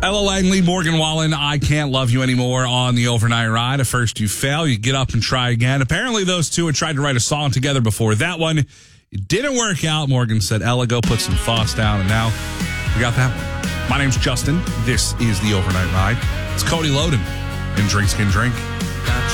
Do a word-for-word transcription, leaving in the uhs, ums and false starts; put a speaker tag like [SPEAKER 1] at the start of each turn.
[SPEAKER 1] Ella Langley, Morgan Wallen, I Can't Love You Anymore on the overnight ride. At first you fail, you get up and try again. Apparently those two had tried to write a song together before that one. It didn't work out. Morgan said, Ella, go put some thoughts down. And now we got that one. My name's Justin. This is the overnight ride. It's Cody Loden and Drinks Can Drink.
[SPEAKER 2] Got